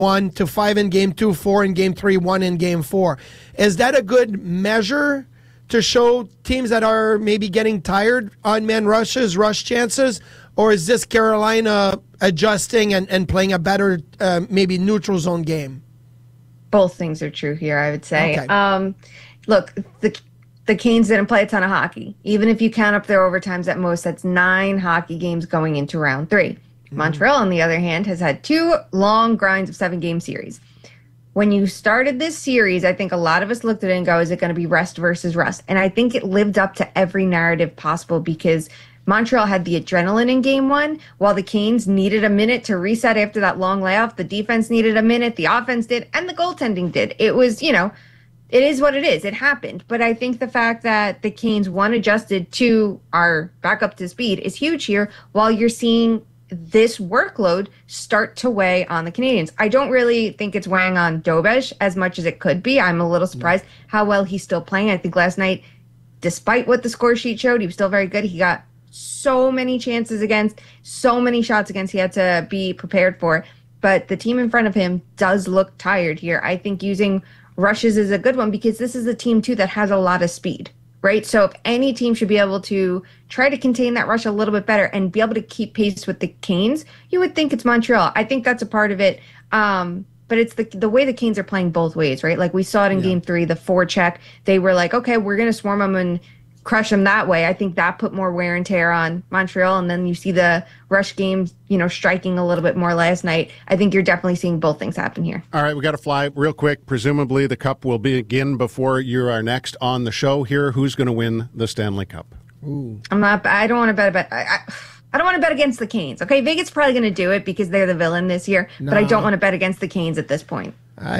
1 to 5 in game 2, 4 in game 3, 1 in game 4. Is that a good measure to show teams that are maybe getting tired on man rushes, rush chances? Or is this Carolina adjusting and playing a better, maybe neutral zone game? Both things are true here, I would say. Okay. Look, the Canes didn't play a ton of hockey. Even if you count up their overtimes at most, that's 9 hockey games going into round 3. Montreal, on the other hand, has had 2 long grinds of 7-game series. When you started this series, I think a lot of us looked at it and go, is it going to be rest versus rust? And I think it lived up to every narrative possible because Montreal had the adrenaline in game 1, while the Canes needed a minute to reset after that long layoff. The defense needed a minute, the offense did, and the goaltending did. It was, it is what it is. It happened. But I think the fact that the Canes, adjusted to our back up to speed is huge here, while you're seeing this workload start to weigh on the Canadians. I don't really think it's weighing on Dobeš as much as it could be. I'm a little surprised how well he's still playing. I think last night, despite what the score sheet showed, he was still very good. He got so many chances against, so many shots against he had to be prepared for. But the team in front of him does look tired here. I think using rushes is a good one because this is a team, too, that has a lot of speed. Right? So if any team should be able to try to contain that rush a little bit better and be able to keep pace with the Canes, you would think it's Montreal. I think that's a part of it. But it's the way the Canes are playing both ways, right? Like we saw it in game 3, the forecheck. They were like, okay, we're going to swarm them and crush them that way. I think that put more wear and tear on Montreal. And then you see the rush games, striking a little bit more last night. I think you're definitely seeing both things happen here. All right, we got to fly real quick. Presumably the Cup will begin before you are next on the show here. Who's going to win the Stanley Cup? Ooh. I don't want to bet about I don't want to bet against the Canes. Okay, Vegas is probably going to do it because they're the villain this year, but I don't want to bet against the Canes at this point.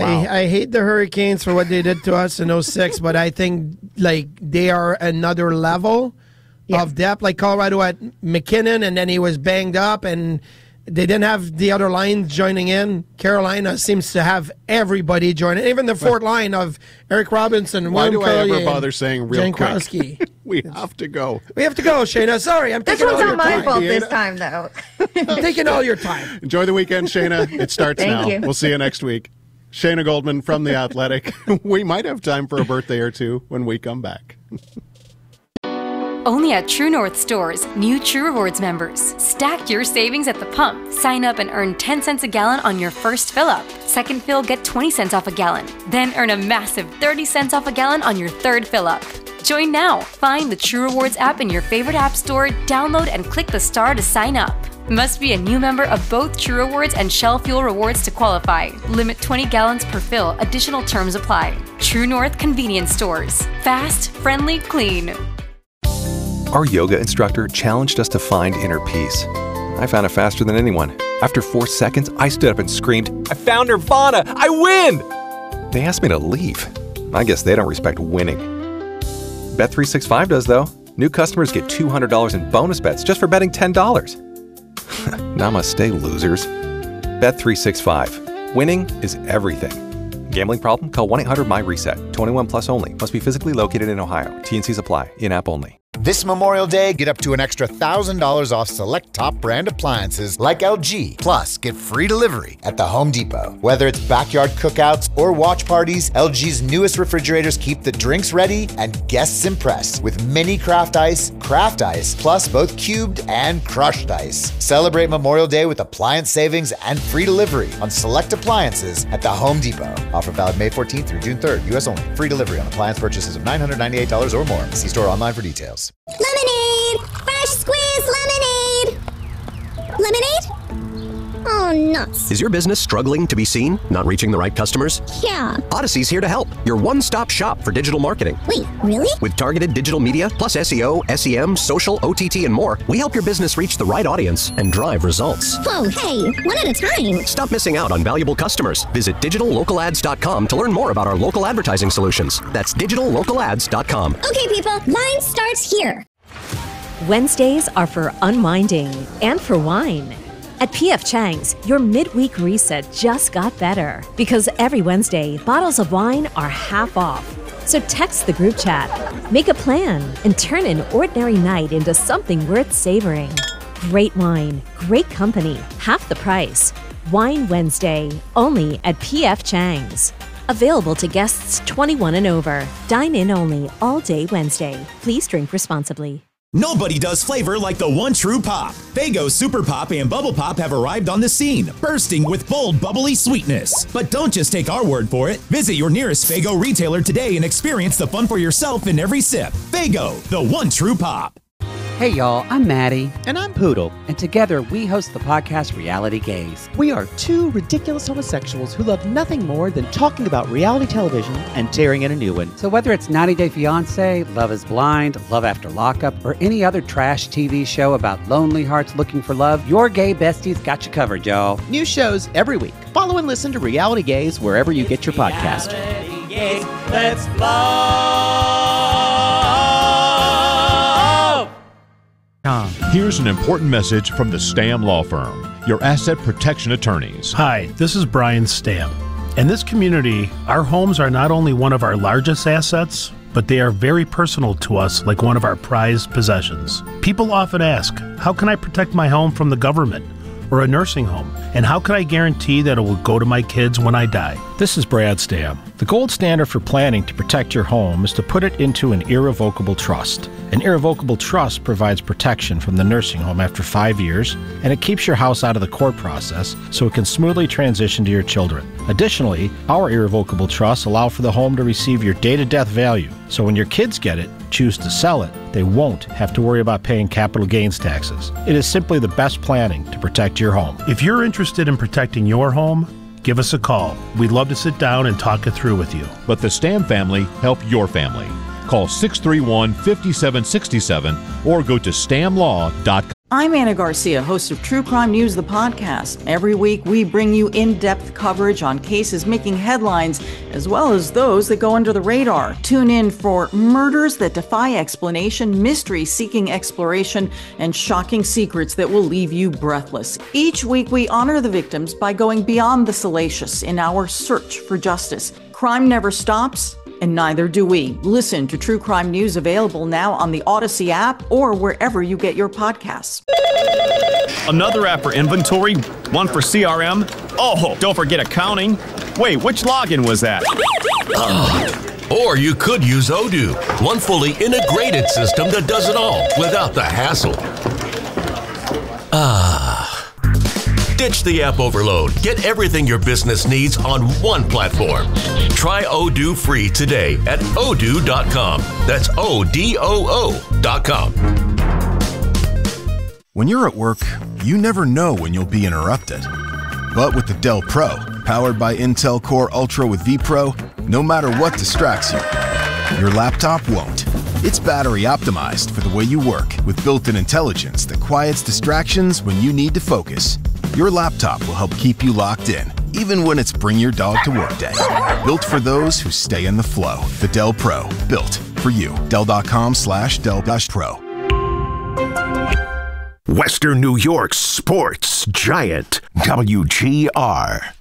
I hate the Hurricanes for what they did to us in 2006, but I think they are another level of depth. Like Colorado had McKinnon, and then he was banged up, and they didn't have the other line joining in. Carolina seems to have everybody joining, even the fourth line of Eric Robinson. Why do I ever bother saying real Jankowski. quick? We have to go. We have to go, Shayna. Sorry, I'm taking all your time. This one's not my fault this time, though. I'm taking all your time. Enjoy the weekend, Shayna. It starts now. Thank you. We'll see you next week. Shayna Goldman from The Athletic. We might have time for a birthday or two when we come back. Only at True North stores, new True Rewards members. Stack your savings at the pump. Sign up and earn 10 cents a gallon on your first fill-up. Second fill, get 20 cents off a gallon. Then earn a massive 30 cents off a gallon on your third fill-up. Join now. Find the True Rewards app in your favorite app store, download and click the star to sign up. Must be a new member of both True Rewards and Shell Fuel Rewards to qualify. Limit 20 gallons per fill. Additional terms apply. True North Convenience Stores. Fast, friendly, clean. Our yoga instructor challenged us to find inner peace. I found it faster than anyone. After 4 seconds, I stood up and screamed, "I found Nirvana! I win!" They asked me to leave. I guess they don't respect winning. Bet365 does, though. New customers get $200 in bonus bets just for betting $10. Namaste, losers. Bet365. Winning is everything. Gambling problem? Call 1-800-MY-RESET. 21 plus only. Must be physically located in Ohio. T&Cs apply. In-app only. This Memorial Day, get up to an extra $1,000 off select top brand appliances like LG. Plus, get free delivery at the Home Depot. Whether it's backyard cookouts or watch parties, LG's newest refrigerators keep the drinks ready and guests impressed with mini craft ice, plus both cubed and crushed ice. Celebrate Memorial Day with appliance savings and free delivery on select appliances at the Home Depot. Offer valid May 14th through June 3rd. U.S. only. Free delivery on appliance purchases of $998 or more. See store online for details. Lemonade! Fresh squeezed lemonade! Lemonade? Oh, nuts. Is your business struggling to be seen? Not reaching the right customers? Yeah. Odyssey's here to help. Your one-stop shop for digital marketing. Wait, really? With targeted digital media, plus SEO, SEM, social, OTT, and more, we help your business reach the right audience and drive results. Whoa, hey, one at a time. Stop missing out on valuable customers. Visit digitallocalads.com to learn more about our local advertising solutions. That's digitallocalads.com. Okay, people, mine starts here. Wednesdays are for unwinding and for wine. At P.F. Chang's, your midweek reset just got better because every Wednesday, bottles of wine are half off. So text the group chat, make a plan, and turn an ordinary night into something worth savoring. Great wine, great company, half the price. Wine Wednesday, only at P.F. Chang's. Available to guests 21 and over. Dine in only all day Wednesday. Please drink responsibly. Nobody does flavor like the one true pop. Faygo Super Pop and Bubble Pop have arrived on the scene, bursting with bold, bubbly sweetness. But don't just take our word for it. Visit your nearest Faygo retailer today and experience the fun for yourself in every sip. Faygo, the one true pop. Hey y'all, I'm Maddie. And I'm Poodle. And together we host the podcast Reality Gaze. We are two ridiculous homosexuals who love nothing more than talking about reality television and tearing in a new one. So whether it's 90 Day Fiancé, Love is Blind, Love After Lockup, or any other trash TV show about lonely hearts looking for love, your gay besties got you covered, y'all. New shows every week. Follow and listen to Reality Gaze wherever you get your podcast. Reality Gaze, let's love. Here's an important message from the Stam Law Firm, your asset protection attorneys. Hi, this is Brian Stam. In this community, our homes are not only one of our largest assets, but they are very personal to us, like one of our prized possessions. People often ask, how can I protect my home from the government or a nursing home? And how can I guarantee that it will go to my kids when I die? This is Brad Stam. The gold standard for planning to protect your home is to put it into an irrevocable trust. An irrevocable trust provides protection from the nursing home after 5 years, and it keeps your house out of the court process so it can smoothly transition to your children. Additionally, our irrevocable trusts allow for the home to receive your day-to-death value, so when your kids get it, choose to sell it, they won't have to worry about paying capital gains taxes. It is simply the best planning to protect your home. If you're interested in protecting your home, give us a call. We'd love to sit down and talk it through with you. Let the Stam family help your family. Call 631-5767 or go to stamlaw.com. I'm Anna Garcia, host of True Crime News, the podcast. Every week, we bring you in-depth coverage on cases making headlines, as well as those that go under the radar. Tune in for murders that defy explanation, mysteries seeking exploration, and shocking secrets that will leave you breathless. Each week, we honor the victims by going beyond the salacious in our search for justice. Crime never stops, and neither do we. Listen to True Crime News, available now on the Odyssey app or wherever you get your podcasts. Another app for inventory, one for CRM. Oh, don't forget accounting. Wait, which login was that? Or you could use Odoo, one fully integrated system that does it all without the hassle. Ditch the app overload. Get everything your business needs on one platform. Try Odoo free today at odoo.com. That's ODOO.com. When you're at work, you never know when you'll be interrupted. But with the Dell Pro, powered by Intel Core Ultra with vPro, no matter what distracts you, your laptop won't. It's battery optimized for the way you work with built-in intelligence that quiets distractions when you need to focus. Your laptop will help keep you locked in, even when it's bring your dog to work day. Built for those who stay in the flow. The Dell Pro, built for you. Dell.com/Dell-Pro. Western New York's sports giant, WGR.